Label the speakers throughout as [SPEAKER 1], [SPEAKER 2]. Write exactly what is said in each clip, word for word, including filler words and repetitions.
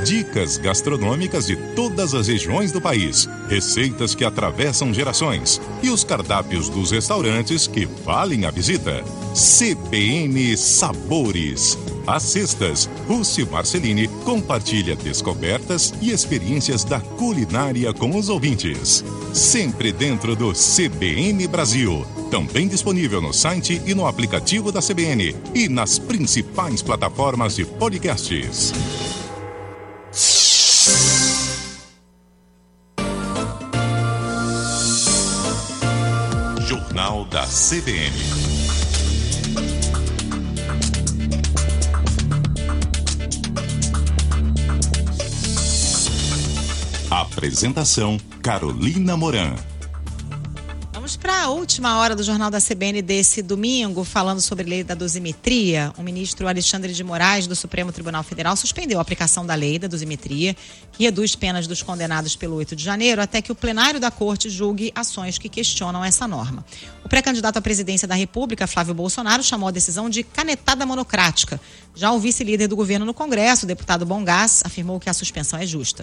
[SPEAKER 1] Dicas gastronômicas de todas as regiões do país, receitas que atravessam gerações e os cardápios dos restaurantes que valem a visita. C B N Sabores. Às sextas, Rússio Marcelini compartilha descobertas e experiências da culinária com os ouvintes. Sempre dentro do C B N Brasil. Também disponível no site e no aplicativo da C B N e nas principais plataformas de podcasts. Jornal da C B N. Apresentação: Carolina Moran.
[SPEAKER 2] Vamos para a última hora do Jornal da C B N desse domingo, falando sobre a lei da dosimetria. O ministro Alexandre de Moraes, do Supremo Tribunal Federal, suspendeu a aplicação da lei da dosimetria, que reduz penas dos condenados pelo oito de janeiro, até que o plenário da Corte julgue ações que questionam essa norma. O pré-candidato à presidência da República, Flávio Bolsonaro, chamou a decisão de canetada monocrática. Já o vice-líder do governo no Congresso, o deputado Bongás, afirmou que a suspensão é justa.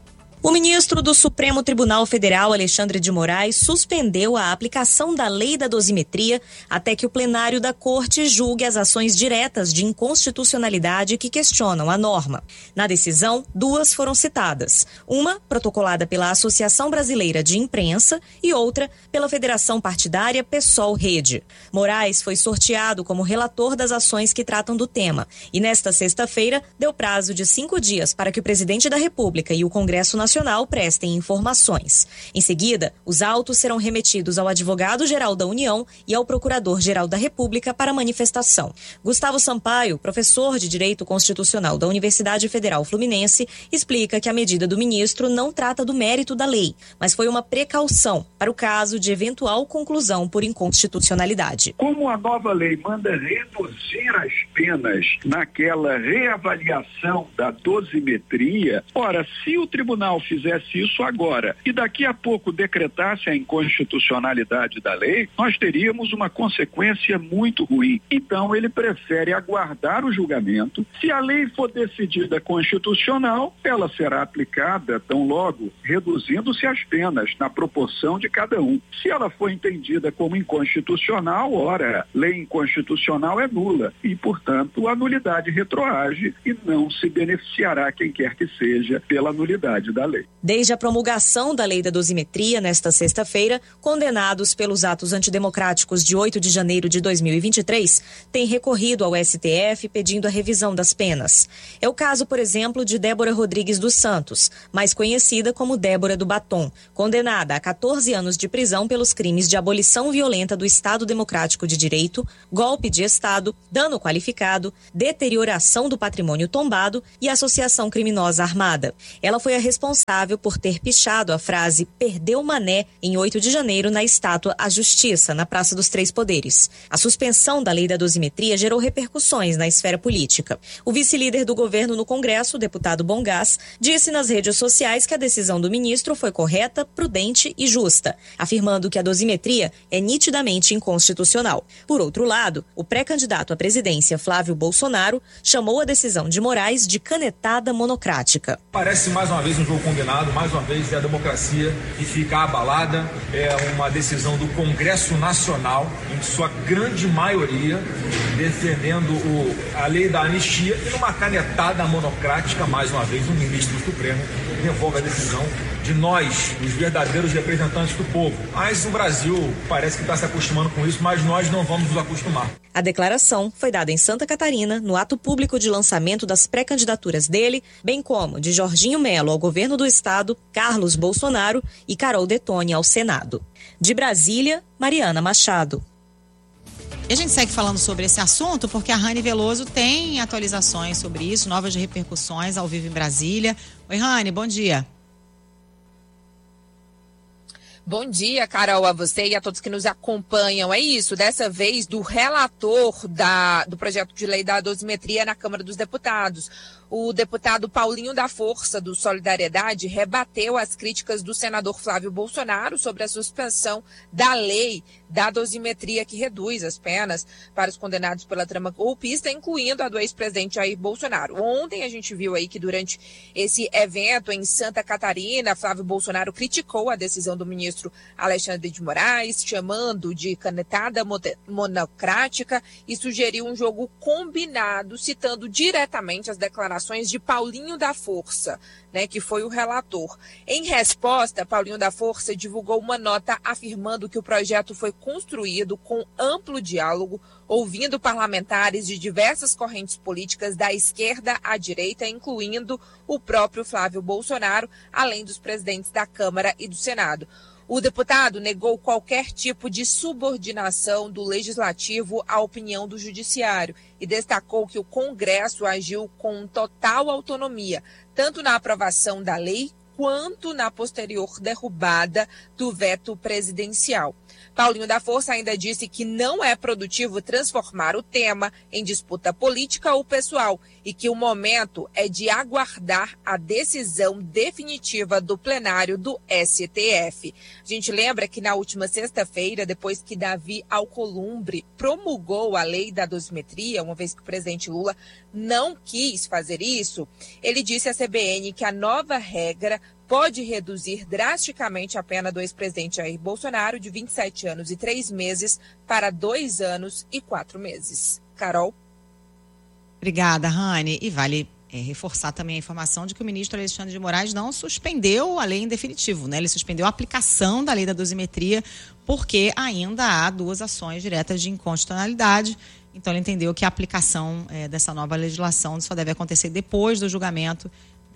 [SPEAKER 3] O ministro do Supremo Tribunal Federal, Alexandre de Moraes, suspendeu a aplicação da lei da dosimetria até que o plenário da Corte julgue as ações diretas de inconstitucionalidade que questionam a norma. Na decisão, duas foram citadas. Uma, protocolada pela Associação Brasileira de Imprensa, e outra, pela Federação Partidária PSOL-Rede. Moraes foi sorteado como relator das ações que tratam do tema e, nesta sexta-feira, deu prazo de cinco dias para que o presidente da República e o Congresso Nacional Nacional prestem informações. Em seguida, os autos serão remetidos ao advogado-geral da União e ao procurador-geral da República para manifestação. Gustavo Sampaio, professor de Direito Constitucional da Universidade Federal Fluminense, explica que a medida do ministro não trata do mérito da lei, mas foi uma precaução para o caso de eventual conclusão por inconstitucionalidade.
[SPEAKER 4] Como a nova lei manda reduzir as penas naquela reavaliação da dosimetria, ora, se o tribunal fizesse isso agora e daqui a pouco decretasse a inconstitucionalidade da lei, nós teríamos uma consequência muito ruim. Então ele prefere aguardar o julgamento. Se a lei for decidida constitucional, ela será aplicada tão logo, reduzindo-se as penas na proporção de cada um. Se ela for entendida como inconstitucional, ora, lei inconstitucional é nula e, portanto, a nulidade retroage e não se beneficiará quem quer que seja pela nulidade da lei.
[SPEAKER 3] Desde a promulgação da lei da dosimetria, nesta sexta-feira, condenados pelos atos antidemocráticos de oito de janeiro de dois mil e vinte e três, têm recorrido ao S T F pedindo a revisão das penas. É o caso, por exemplo, de Débora Rodrigues dos Santos, mais conhecida como Débora do Batom, condenada a catorze anos de prisão pelos crimes de abolição violenta do Estado Democrático de Direito, golpe de Estado, dano qualificado, deterioração do patrimônio tombado e associação criminosa armada. Ela foi a responsável por ter pichado a frase "perdeu Mané" em oito de janeiro na estátua à Justiça, na Praça dos Três Poderes. A suspensão da lei da dosimetria gerou repercussões na esfera política. O vice-líder do governo no Congresso, o deputado Bongás, disse nas redes sociais que a decisão do ministro foi correta, prudente e justa, afirmando que a dosimetria é nitidamente inconstitucional. Por outro lado, o pré-candidato à presidência, Flávio Bolsonaro, chamou a decisão de Moraes de canetada monocrática.
[SPEAKER 5] Parece mais uma vez um jogo condenado, mais uma vez é a democracia e fica abalada. É uma decisão do Congresso Nacional, em sua grande maioria, defendendo o, a lei da anistia, e numa canetada monocrática, mais uma vez, o ministro do Supremo revoga a decisão de nós, os verdadeiros representantes do povo. Mas o Brasil parece que está se acostumando com isso, mas nós não vamos nos acostumar.
[SPEAKER 3] A declaração foi dada em Santa Catarina, no ato público de lançamento das pré-candidaturas dele, bem como de Jorginho Melo ao governo do estado, Carlos Bolsonaro e Carol Detone ao Senado. De Brasília, Mariana Machado.
[SPEAKER 2] E a gente segue falando sobre esse assunto porque a Rani Veloso tem atualizações sobre isso, novas repercussões ao vivo em Brasília. Oi, Rani, bom dia.
[SPEAKER 6] Bom dia, Carol, a você e a todos que nos acompanham. É isso, dessa vez do relator da, do projeto de lei da dosimetria na Câmara dos Deputados. O deputado Paulinho da Força, do Solidariedade, rebateu as críticas do senador Flávio Bolsonaro sobre a suspensão da lei da dosimetria que reduz as penas para os condenados pela trama golpista, incluindo a do ex-presidente Jair Bolsonaro. Ontem a gente viu aí que durante esse evento em Santa Catarina, Flávio Bolsonaro criticou a decisão do ministro Alexandre de Moraes, chamando de canetada monocrática e sugeriu um jogo combinado, citando diretamente as declarações de Paulinho da Força, né, que foi o relator. Em resposta, Paulinho da Força divulgou uma nota afirmando que o projeto foi construído com amplo diálogo, ouvindo parlamentares de diversas correntes políticas da esquerda à direita, incluindo o próprio Flávio Bolsonaro, além dos presidentes da Câmara e do Senado. O deputado negou qualquer tipo de subordinação do Legislativo à opinião do Judiciário e destacou que o Congresso agiu com total autonomia, tanto na aprovação da lei quanto na posterior derrubada do veto presidencial. Paulinho da Força ainda disse que não é produtivo transformar o tema em disputa política ou pessoal e que o momento é de aguardar a decisão definitiva do plenário do S T F. A gente lembra que na última sexta-feira, depois que Davi Alcolumbre promulgou a lei da dosimetria, uma vez que o presidente Lula não quis fazer isso, ele disse à C B N que a nova regra pode reduzir drasticamente a pena do ex-presidente Jair Bolsonaro de vinte e sete anos e três meses para dois anos e quatro meses. Carol?
[SPEAKER 2] Obrigada, Rani. E vale é, reforçar também a informação de que o ministro Alexandre de Moraes não suspendeu a lei em definitivo, né? Ele suspendeu a aplicação da lei da dosimetria porque ainda há duas ações diretas de inconstitucionalidade. Então, ele entendeu que a aplicação é, dessa nova legislação só deve acontecer depois do julgamento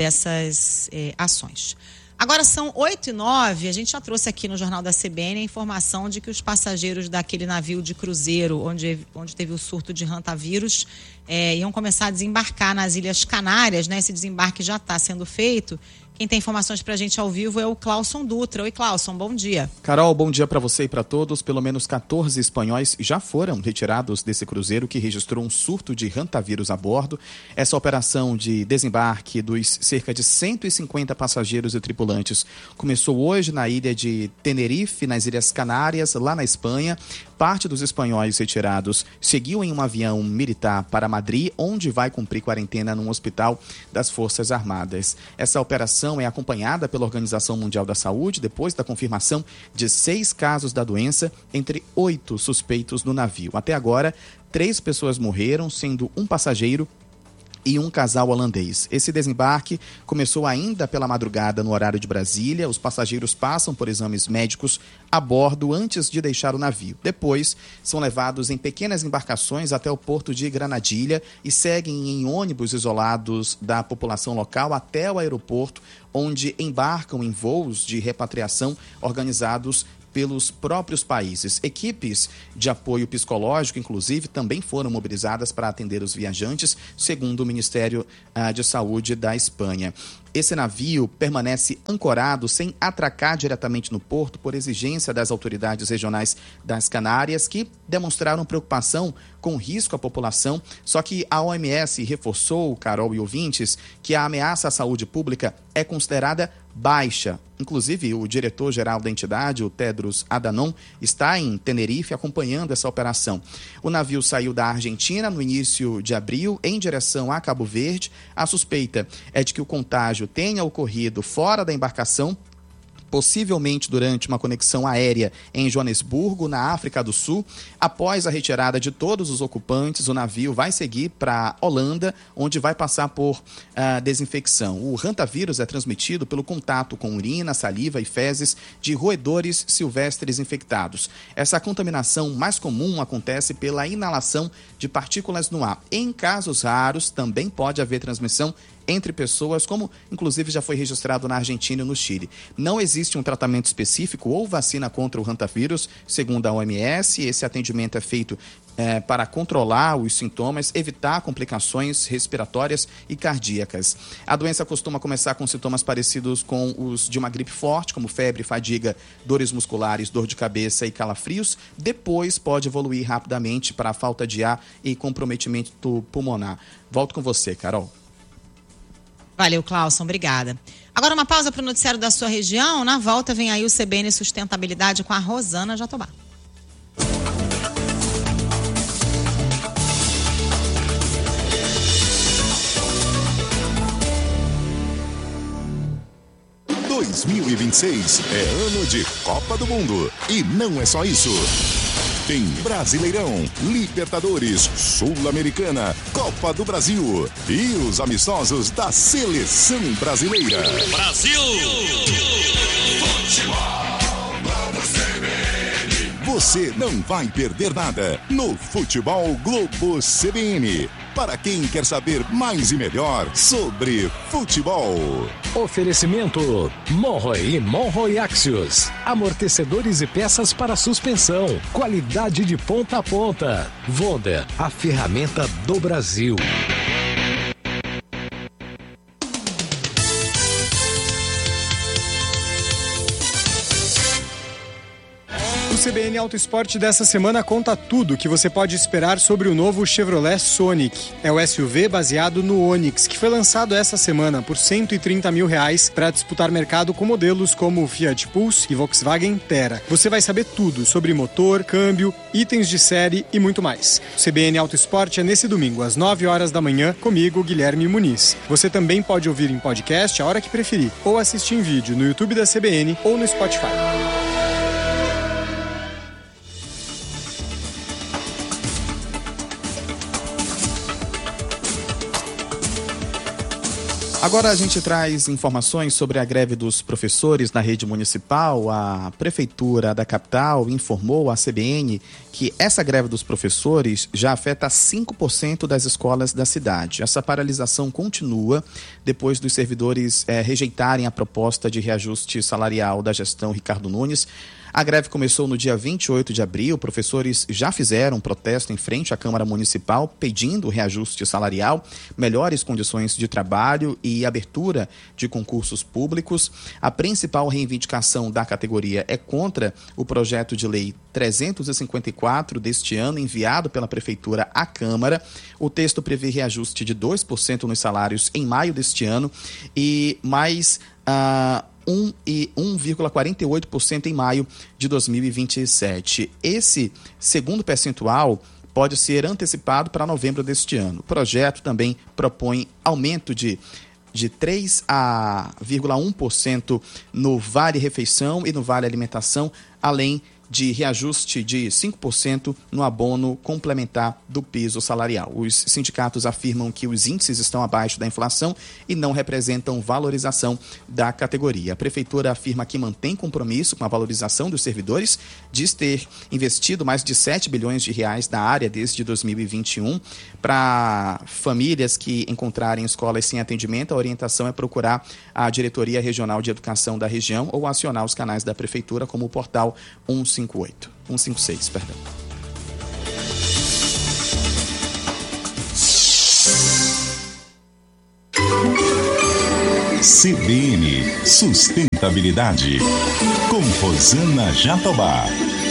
[SPEAKER 2] dessas eh, ações. Agora são oito e nove, a gente já trouxe aqui no Jornal da C B N a informação de que os passageiros daquele navio de cruzeiro onde, onde teve o surto de hantavírus eh, iam começar a desembarcar nas Ilhas Canárias, né? Esse desembarque já está sendo feito. Quem tem informações para a gente ao vivo é o Clauson Dutra. Oi, Clauson, bom dia.
[SPEAKER 7] Carol, bom dia para você e para todos. Pelo menos quatorze espanhóis já foram retirados desse cruzeiro que registrou um surto de hantavírus a bordo. Essa operação de desembarque dos cerca de cento e cinquenta passageiros e tripulantes começou hoje na ilha de Tenerife, nas Ilhas Canárias, lá na Espanha. Parte dos espanhóis retirados seguiu em um avião militar para Madrid, onde vai cumprir quarentena num hospital das Forças Armadas. Essa operação é acompanhada pela Organização Mundial da Saúde depois da confirmação de seis casos da doença entre oito suspeitos no navio. Até agora, três pessoas morreram, sendo um passageiro e um casal holandês. Esse desembarque começou ainda pela madrugada no horário de Brasília. Os passageiros passam por exames médicos a bordo antes de deixar o navio. Depois, são levados em pequenas embarcações até o porto de Granadilha e seguem em ônibus isolados da população local até o aeroporto, onde embarcam em voos de repatriação organizados pelos próprios países. Equipes de apoio psicológico, inclusive, também foram mobilizadas para atender os viajantes, segundo o Ministério ah, de Saúde da Espanha. Esse navio permanece ancorado sem atracar diretamente no porto por exigência das autoridades regionais das Canárias, que demonstraram preocupação com risco à população. Só que a O M S reforçou, Carol e ouvintes, que a ameaça à saúde pública é considerada baixa. Inclusive, o diretor-geral da entidade, o Tedros Adhanom, está em Tenerife acompanhando essa operação. O navio saiu da Argentina no início de abril em direção a Cabo Verde. A suspeita é de que o contágio tenha ocorrido fora da embarcação, possivelmente durante uma conexão aérea em Joanesburgo, na África do Sul. Após a retirada de todos os ocupantes, o navio vai seguir para a Holanda, onde vai passar por uh, desinfecção. O hantavírus é transmitido pelo contato com urina, saliva e fezes de roedores silvestres infectados. Essa contaminação mais comum acontece pela inalação de partículas no ar. Em casos raros, também pode haver transmissão entre pessoas, como inclusive já foi registrado na Argentina e no Chile. Não existe um tratamento específico ou vacina contra o hantavírus, segundo a O M S. Esse atendimento é feito é, para controlar os sintomas, evitar complicações respiratórias e cardíacas. A doença costuma começar com sintomas parecidos com os de uma gripe forte, como febre, fadiga, dores musculares, dor de cabeça e calafrios. Depois pode evoluir rapidamente para a falta de ar e comprometimento pulmonar. Volto com você, Carol.
[SPEAKER 2] Valeu, Clauson, obrigada. Agora uma pausa para o noticiário da sua região. Na volta vem aí o C B N Sustentabilidade com a Rosana Jatobá.
[SPEAKER 1] dois mil e vinte e seis é ano de Copa do Mundo. E não é só isso. Tem Brasileirão, Libertadores, Sul-Americana, Copa do Brasil e os amistosos da Seleção Brasileira.
[SPEAKER 8] Brasil!
[SPEAKER 1] Você não vai perder nada no Futebol Globo C B N. Para quem quer saber mais e melhor sobre futebol.
[SPEAKER 9] Oferecimento Monroe e Monroe Axios. Amortecedores e peças para suspensão. Qualidade de ponta a ponta. Wonder, a ferramenta do Brasil.
[SPEAKER 10] O C B N Auto Esporte dessa semana conta tudo que você pode esperar sobre o novo Chevrolet Sonic. É o S U V baseado no Onix, que foi lançado essa semana por cento e trinta mil reais para disputar mercado com modelos como o Fiat Pulse e Volkswagen Terra. Você vai saber tudo sobre motor, câmbio, itens de série e muito mais. O C B N Auto Esporte é nesse domingo, às nove horas da manhã, comigo, Guilherme Muniz. Você também pode ouvir em podcast a hora que preferir, ou assistir em vídeo no YouTube da C B N ou no Spotify.
[SPEAKER 7] Agora a gente traz informações sobre a greve dos professores na rede municipal. A Prefeitura da capital informou à C B N que essa greve dos professores já afeta cinco por cento das escolas da cidade. Essa paralisação continua depois dos servidores eh, rejeitarem a proposta de reajuste salarial da gestão Ricardo Nunes. A greve começou no dia vinte e oito de abril. Professores já fizeram um protesto em frente à Câmara Municipal pedindo reajuste salarial, melhores condições de trabalho e abertura de concursos públicos. A principal reivindicação da categoria é contra o projeto de lei trezentos e cinquenta e quatro deste ano, enviado pela Prefeitura à Câmara. O texto prevê reajuste de dois por cento nos salários em maio deste ano e mais Uh, um vírgula quarenta e oito por cento em maio de dois mil e vinte e sete. Esse segundo percentual pode ser antecipado para novembro deste ano. O projeto também propõe aumento de, de três vírgula um por cento no Vale Refeição e no Vale Alimentação, além de reajuste de cinco por cento no abono complementar do piso salarial. Os sindicatos afirmam que os índices estão abaixo da inflação e não representam valorização da categoria. A Prefeitura afirma que mantém compromisso com a valorização dos servidores, diz ter investido mais de sete bilhões de reais na área desde dois mil e vinte e um. Para famílias que encontrarem escolas sem atendimento, a orientação é procurar a Diretoria Regional de Educação da região ou acionar os canais da Prefeitura, como o portal cento e cinquenta e oito, cento e cinquenta e seis, perdão.
[SPEAKER 1] C B N Sustentabilidade, com Rosana Jatobá.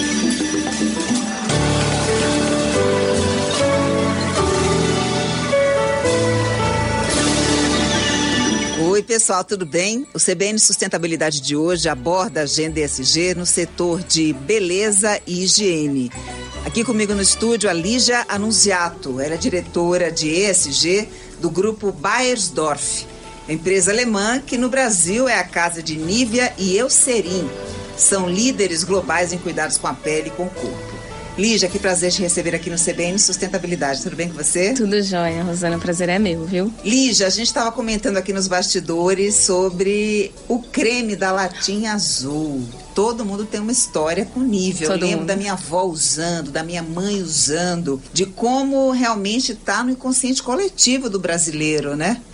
[SPEAKER 11] Oi, pessoal, tudo bem? O C B N Sustentabilidade de hoje aborda a agenda E S G no setor de beleza e higiene. Aqui comigo no estúdio a Lígia Annunziato, ela é diretora de E S G do grupo Beiersdorf, empresa alemã que no Brasil é a casa de Nivea e Eucerin. São líderes globais em cuidados com a pele e com o corpo. Lígia, que prazer te receber aqui no C B N Sustentabilidade. Tudo bem com você?
[SPEAKER 12] Tudo jóia, Rosana. O prazer é meu, viu?
[SPEAKER 11] Lígia, a gente estava comentando aqui nos bastidores sobre o creme da latinha azul. Todo mundo tem uma história com Nivea. Eu lembro da minha avó usando, da minha mãe usando, de como realmente está no inconsciente coletivo do brasileiro, né?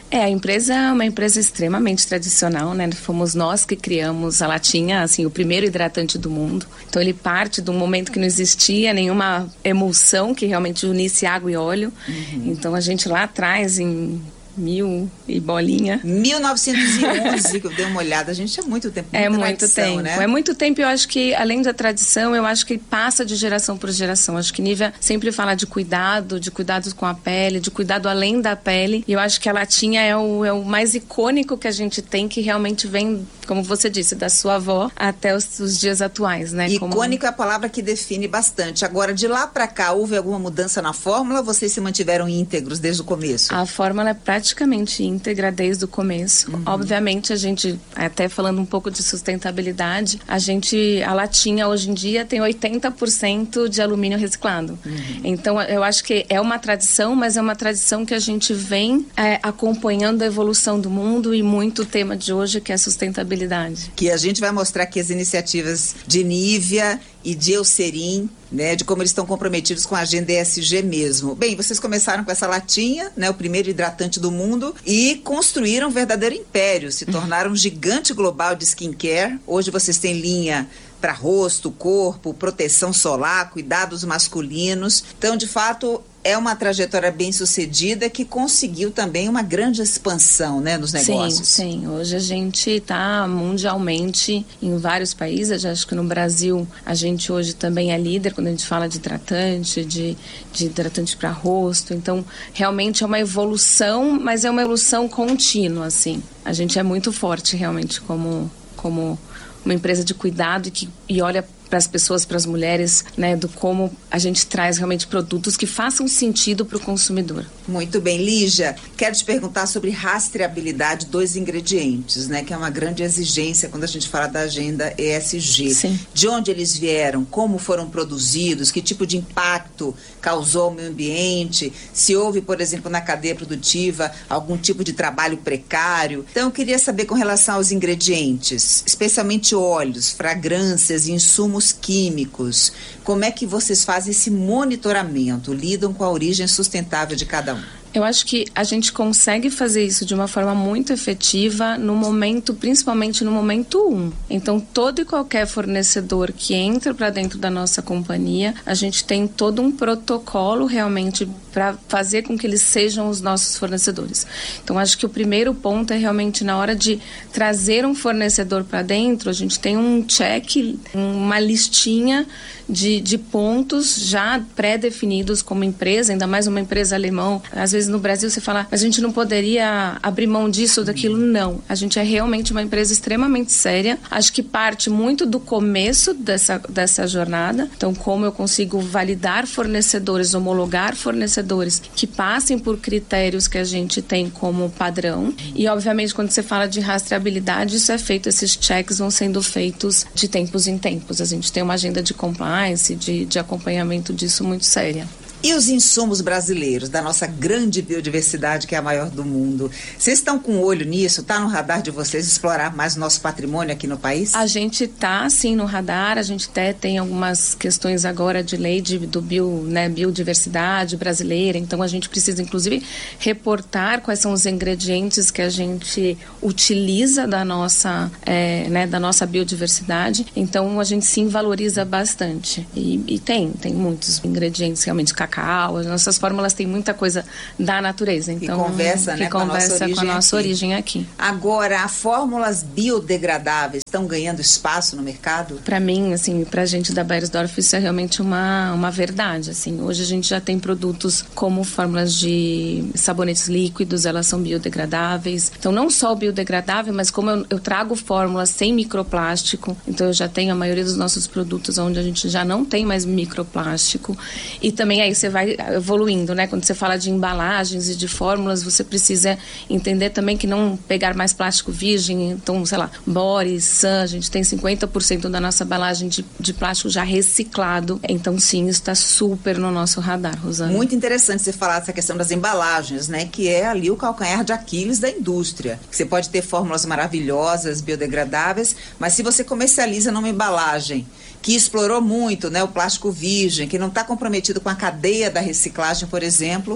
[SPEAKER 12] É, a empresa é uma empresa extremamente tradicional, né? Fomos nós que criamos a latinha, assim, o primeiro hidratante do mundo. Então ele parte de um momento que não existia nenhuma emulsão que realmente unisse água e óleo. Uhum. Então a gente lá atrás, em mil e bolinha.
[SPEAKER 11] mil novecentos e onze, que eu dei uma olhada. A gente é muito tempo.
[SPEAKER 12] É muito
[SPEAKER 11] tradição,
[SPEAKER 12] tempo.
[SPEAKER 11] Né?
[SPEAKER 12] É muito tempo. Eu acho que, além da tradição, eu acho que passa de geração por geração. Acho que Nívia sempre fala de cuidado, de cuidados com a pele, de cuidado além da pele. E eu acho que a latinha é o, é o mais icônico que a gente tem, que realmente vem, como você disse, da sua avó até os, os dias atuais, né?
[SPEAKER 11] Icônico
[SPEAKER 12] como...
[SPEAKER 11] é a palavra que define bastante. Agora, de lá para cá, houve alguma mudança na fórmula ou vocês se mantiveram íntegros desde o começo?
[SPEAKER 12] A fórmula é praticamente íntegra desde o começo. Uhum. Obviamente, a gente, até falando um pouco de sustentabilidade, a gente, a latinha hoje em dia tem oitenta por cento de alumínio reciclado. Uhum. Então, eu acho que é uma tradição, mas é uma tradição que a gente vem é, acompanhando a evolução do mundo e muito o tema de hoje, que é a sustentabilidade.
[SPEAKER 11] Que a gente vai mostrar aqui as iniciativas de Nívia e de Eucerin, né, de como eles estão comprometidos com a agenda E S G mesmo. Bem, vocês começaram com essa latinha, né, o primeiro hidratante do mundo, e construíram um verdadeiro império, se tornaram um gigante global de skincare. Hoje vocês têm linha para rosto, corpo, proteção solar, cuidados masculinos. Então, de fato, é uma trajetória bem sucedida que conseguiu também uma grande expansão, né, nos negócios.
[SPEAKER 12] Sim, sim. Hoje a gente está mundialmente em vários países. Eu acho que no Brasil a gente hoje também é líder quando a gente fala de hidratante, de, de hidratante para rosto. Então, realmente é uma evolução, mas é uma evolução contínua, assim. A gente é muito forte realmente como, como uma empresa de cuidado e que e olha para as pessoas, para as mulheres, né, do como a gente traz realmente produtos que façam sentido para o consumidor.
[SPEAKER 11] Muito bem, Lígia, quero te perguntar sobre rastreabilidade dos ingredientes, né, que é uma grande exigência quando a gente fala da agenda E S G.
[SPEAKER 12] Sim.
[SPEAKER 11] De onde eles vieram, como foram produzidos, que tipo de impacto causou ao meio ambiente, se houve, por exemplo, na cadeia produtiva algum tipo de trabalho precário. Então, eu queria saber com relação aos ingredientes, especialmente óleos, fragrâncias e insumos químicos, como é que vocês fazem esse monitoramento, lidam com a origem sustentável de cada um?
[SPEAKER 12] Eu acho que a gente consegue fazer isso de uma forma muito efetiva no momento, principalmente no momento um. Então, todo e qualquer fornecedor que entra para dentro da nossa companhia, a gente tem todo um protocolo realmente para fazer com que eles sejam os nossos fornecedores. Então, acho que o primeiro ponto é realmente na hora de trazer um fornecedor para dentro, a gente tem um check, uma listinha de, de pontos já pré-definidos como empresa, ainda mais uma empresa alemã. Às vezes no Brasil você fala, mas a gente não poderia abrir mão disso ou daquilo. Não, a gente é realmente uma empresa extremamente séria. Acho que parte muito do começo dessa, dessa jornada. Então, como eu consigo validar fornecedores, homologar fornecedores que passem por critérios que a gente tem como padrão. E, obviamente, quando você fala de rastreabilidade, isso é feito, esses checks vão sendo feitos de tempos em tempos. A gente tem uma agenda de compliance, de, de acompanhamento disso muito séria.
[SPEAKER 11] E os insumos brasileiros, da nossa grande biodiversidade, que é a maior do mundo? Vocês estão com olho nisso? Está no radar de vocês explorar mais o nosso patrimônio aqui no país?
[SPEAKER 12] A gente está, sim, no radar. A gente até tem algumas questões agora de lei de, do bio, né, biodiversidade brasileira. Então, a gente precisa, inclusive, reportar quais são os ingredientes que a gente utiliza da nossa, é, né, da nossa biodiversidade. Então, a gente, sim, valoriza bastante. E, e tem, tem muitos ingredientes, realmente, cacau, as nossas fórmulas têm muita coisa da natureza, então
[SPEAKER 11] que conversa,
[SPEAKER 12] que
[SPEAKER 11] né,
[SPEAKER 12] conversa
[SPEAKER 11] com a nossa,
[SPEAKER 12] com a nossa
[SPEAKER 11] aqui.
[SPEAKER 12] origem aqui.
[SPEAKER 11] Agora, as fórmulas biodegradáveis estão ganhando espaço no mercado?
[SPEAKER 12] Para mim, assim, pra gente da Beiersdorf, isso é realmente uma, uma verdade, assim. Hoje a gente já tem produtos como fórmulas de sabonetes líquidos, elas são biodegradáveis. Então, não só o biodegradável, mas como eu, eu trago fórmulas sem microplástico, então eu já tenho a maioria dos nossos produtos onde a gente já não tem mais microplástico. E também aí você vai evoluindo, né? Quando você fala de embalagens e de fórmulas, você precisa entender também que não pegar mais plástico virgem. Então, sei lá, Boris, Sun, a gente tem cinquenta por cento da nossa embalagem de, de plástico já reciclado. Então, sim, isso está super no nosso radar, Rosana.
[SPEAKER 11] Muito interessante você falar dessa questão das embalagens, né? Que é ali o calcanhar de Aquiles da indústria. Você pode ter fórmulas maravilhosas, biodegradáveis, mas se você comercializa numa embalagem que explorou muito, né, o plástico virgem, que não está comprometido com a cadeia da reciclagem, por exemplo,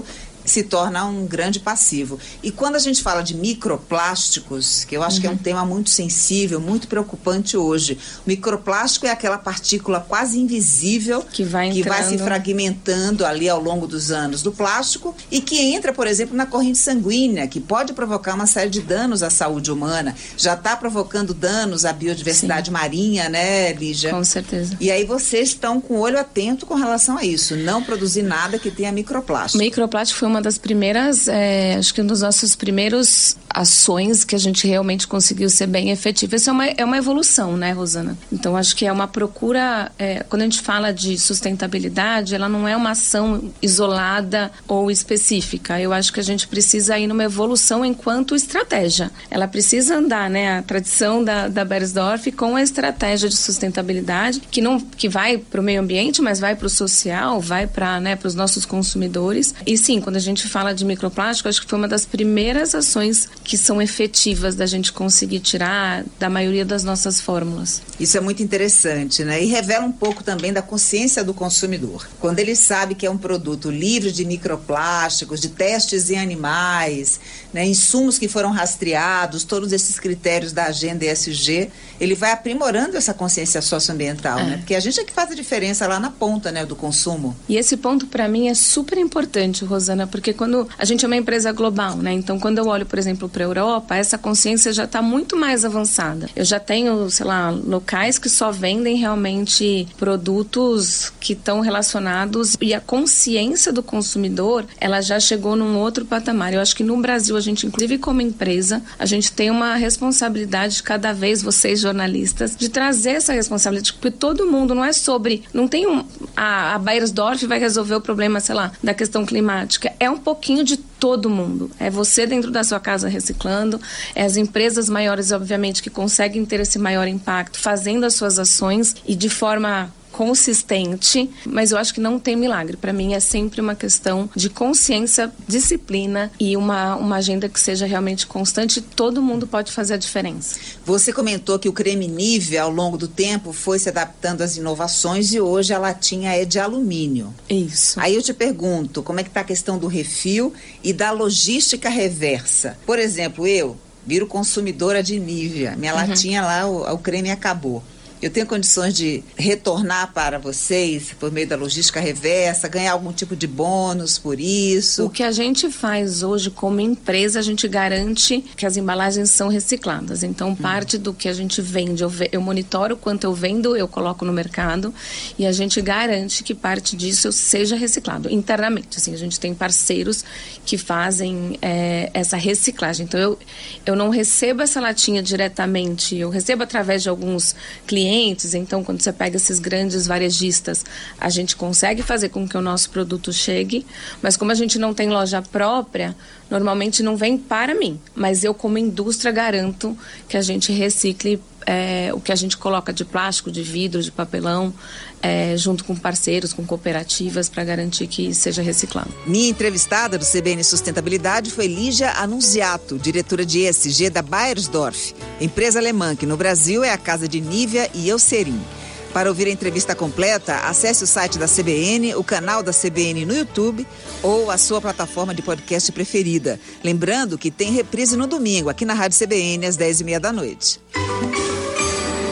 [SPEAKER 11] se torna um grande passivo. E quando a gente fala de microplásticos, que eu acho uhum. que é um tema muito sensível, muito preocupante hoje, o microplástico é aquela partícula quase invisível
[SPEAKER 12] que vai,
[SPEAKER 11] que vai se fragmentando ali ao longo dos anos do plástico e que entra, por exemplo, na corrente sanguínea, que pode provocar uma série de danos à saúde humana. Já está provocando danos à biodiversidade Sim. marinha, né, Lígia?
[SPEAKER 12] Com certeza.
[SPEAKER 11] E aí vocês estão com o olho atento com relação a isso, não produzir nada que tenha microplástico.
[SPEAKER 12] Microplástico foi uma das primeiras, é, acho que um dos nossos primeiros ações que a gente realmente conseguiu ser bem efetivo. Isso é uma, é uma evolução, né, Rosana? Então, acho que é uma procura, é, quando a gente fala de sustentabilidade, ela não é uma ação isolada ou específica. Eu acho que a gente precisa ir numa evolução enquanto estratégia. Ela precisa andar, né, a tradição da, da Beiersdorf com a estratégia de sustentabilidade, que, não, que vai para o meio ambiente, mas vai para o social, vai para, né, para os nossos consumidores. E sim, quando a gente fala de microplástico, acho que foi uma das primeiras ações que são efetivas da gente conseguir tirar da maioria das nossas fórmulas.
[SPEAKER 11] Isso é muito interessante, né? E revela um pouco também da consciência do consumidor. Quando ele sabe que é um produto livre de microplásticos, de testes em animais, né, insumos que foram rastreados, todos esses critérios da agenda E S G, ele vai aprimorando essa consciência socioambiental, é. né? Porque a gente é que faz a diferença lá na ponta, né, do consumo.
[SPEAKER 12] E esse ponto, para mim, é super importante, Rosana, porque quando a gente é uma empresa global, né? Então, quando eu olho, por exemplo, para a Europa, essa consciência já está muito mais avançada. Eu já tenho, sei lá, locais que só vendem realmente produtos que estão relacionados e a consciência do consumidor, ela já chegou num outro patamar. Eu acho que no Brasil, a gente, inclusive como empresa, a gente tem uma responsabilidade de cada vez, vocês jornalistas, de trazer essa responsabilidade, porque todo mundo não é sobre, não tem um, a, a Beiersdorf vai resolver o problema, sei lá, da questão climática. É um pouquinho de todo mundo. É você dentro da sua casa reciclando, é as empresas maiores, obviamente, que conseguem ter esse maior impacto, fazendo as suas ações e de forma consistente, mas eu acho que não tem milagre. Para mim é sempre uma questão de consciência, disciplina e uma, uma agenda que seja realmente constante. Todo mundo pode fazer a diferença.
[SPEAKER 11] Você comentou que o creme Nivea ao longo do tempo foi se adaptando às inovações e hoje a latinha é de alumínio.
[SPEAKER 12] Isso.
[SPEAKER 11] Aí eu te pergunto, como é que está a questão do refil e da logística reversa? Por exemplo, eu viro consumidora de Nivea, minha uhum. latinha lá, o, o creme acabou. Eu tenho condições de retornar para vocês por meio da logística reversa, ganhar algum tipo de bônus por isso?
[SPEAKER 12] O que a gente faz hoje como empresa, a gente garante que as embalagens são recicladas. Então, hum. parte do que a gente vende, eu, ve- eu monitoro quanto eu vendo, eu coloco no mercado e a gente garante que parte disso seja reciclado internamente. Assim, a gente tem parceiros que fazem é, essa reciclagem. Então, eu, eu não recebo essa latinha diretamente, eu recebo através de alguns clientes. Então, quando você pega esses grandes varejistas, a gente consegue fazer com que o nosso produto chegue, mas como a gente não tem loja própria, normalmente não vem para mim. Mas eu, como indústria, garanto que a gente recicle é, o que a gente coloca de plástico, de vidro, de papelão, é, junto com parceiros, com cooperativas, para garantir que seja reciclado.
[SPEAKER 11] Minha entrevistada do C B N Sustentabilidade foi Lígia Annunziato, diretora de E S G da Beiersdorf, empresa alemã que no Brasil é a casa de Nivea e Eucerin. Para ouvir a entrevista completa, acesse o site da C B N, o canal da C B N no YouTube ou a sua plataforma de podcast preferida. Lembrando que tem reprise no domingo, aqui na Rádio C B N, às dez e meia da noite.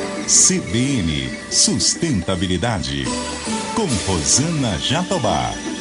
[SPEAKER 1] C B N Sustentabilidade, com Rosana Jatobá.